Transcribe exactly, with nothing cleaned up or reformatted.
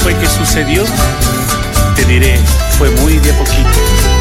fue que sucedió? Te diré, fue muy de a poquito.